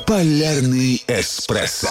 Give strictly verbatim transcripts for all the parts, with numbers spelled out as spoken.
Полярный эспрессо.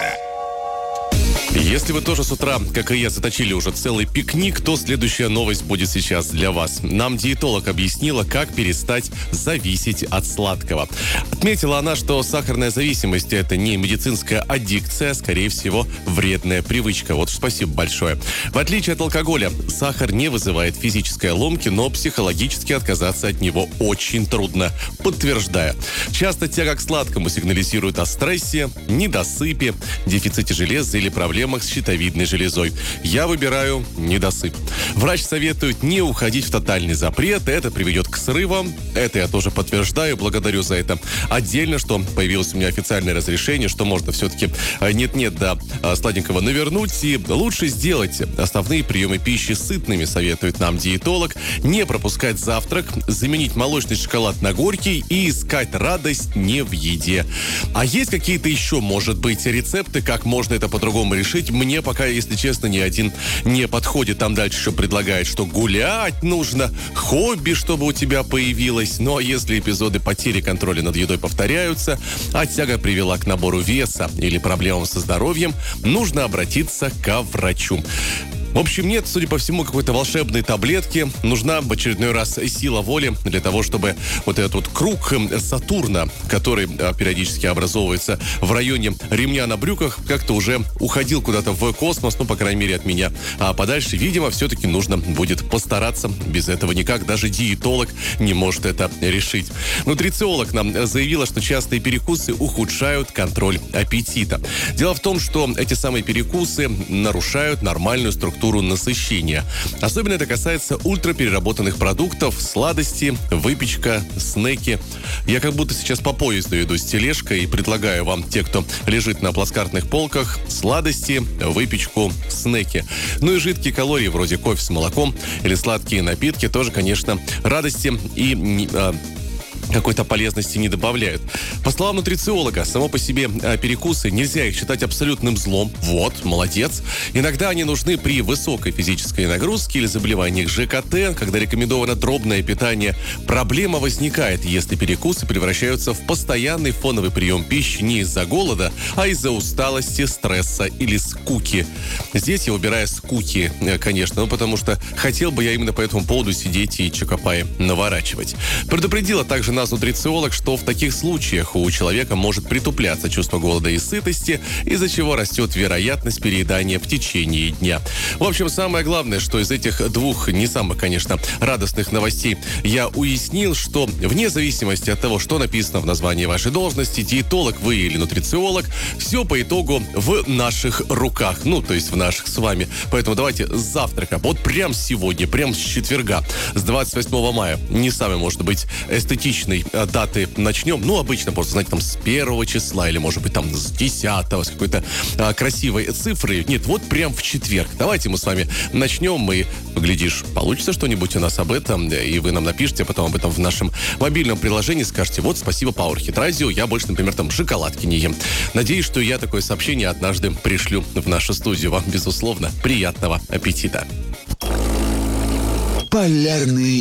Если вы тоже с утра, как и я, заточили уже целый пикник, то следующая новость будет сейчас для вас. Нам диетолог объяснила, как перестать зависеть от сладкого. Отметила она, что сахарная зависимость – это не медицинская аддикция, а, скорее всего, вредная привычка. Вот спасибо большое. В отличие от алкоголя, сахар не вызывает физической ломки, но психологически отказаться от него очень трудно. Подтверждая. Часто тяга к сладкому сигнализирует о стрессе, недосыпе, дефиците железа или проблемах с щитовидной железой. Я выбираю недосып. Врач советует не уходить в тотальный запрет. Это приведет к срывам. Это я тоже подтверждаю. Благодарю за это. Отдельно, что появилось у меня официальное разрешение, что можно все-таки нет-нет, да, сладенького навернуть. И лучше сделать основные приемы пищи сытными, советует нам диетолог. Не пропускать завтрак, заменить молочный шоколад на горький и искать радость не в еде. А есть какие-то еще, может быть, рецепты, как можно это по-другому решить? Мне пока, если честно, ни один не подходит. Там дальше еще предлагает, что гулять нужно, хобби, чтобы у тебя появилось. Но если эпизоды потери контроля над едой повторяются, а тяга привела к набору веса или проблемам со здоровьем, нужно обратиться к врачу. В общем, нет, судя по всему, какой-то волшебной таблетки. Нужна в очередной раз сила воли для того, чтобы вот этот вот круг Сатурна, который периодически образовывается в районе ремня на брюках, как-то уже уходил куда-то в космос, ну, по крайней мере, от меня. А подальше, видимо, все-таки нужно будет постараться. Без этого никак. Даже диетолог не может это решить. Нутрициолог нам заявила, что частые перекусы ухудшают контроль аппетита. Дело в том, что эти самые перекусы нарушают нормальную структуру насыщения. Особенно это касается ультрапереработанных продуктов, сладости, выпечка, снеки. Я как будто сейчас по поезду иду с тележкой и предлагаю вам, те, кто лежит на плацкартных полках, сладости, выпечку, снеки. Ну и жидкие калории, вроде кофе с молоком или сладкие напитки, тоже, конечно, радости и а, какой-то полезности не добавляют. По словам нутрициолога, само по себе а, перекусы, нельзя их считать абсолютным злом. Вот, молодец. Иногда они нужны при высокой физической нагрузке или заболеваниях ЖКТ, когда рекомендовано дробное питание. Проблема возникает, если перекусы превращаются в постоянный фоновый прием пищи не из-за голода, а из-за усталости, стресса или скуки. Здесь я выбираю скуки, конечно, ну, потому что хотел бы я именно по этому поводу сидеть и чокопаи наворачивать. Предупредила также нас нутрициолог, что в таких случаях у человека может притупляться чувство голода и сытости, из-за чего растет вероятность переедания в течение дня. В общем, самое главное, что из этих двух не самых, конечно, радостных новостей я уяснил, что вне зависимости от того, что написано в названии вашей должности, диетолог вы или нутрициолог, все по итогу в наших руках. Ну, то есть в наших с вами. Поэтому давайте с завтрака, вот прям сегодня, прям с четверга, с двадцать восьмого мая, не самый, может быть, эстетичный даты начнем. Ну, обычно просто, знаете, там с первого числа или, может быть, там с десятого, с какой-то а, красивой цифры. Нет, вот прям в четверг. Давайте мы с вами начнем. И, глядишь, получится что-нибудь у нас об этом. И вы нам напишите, а потом об этом в нашем мобильном приложении скажете: вот, спасибо, Powerhit Radio. Я больше, например, там шоколадки не ем. Надеюсь, что я такое сообщение однажды пришлю в нашу студию. Вам, безусловно, приятного аппетита. Полярный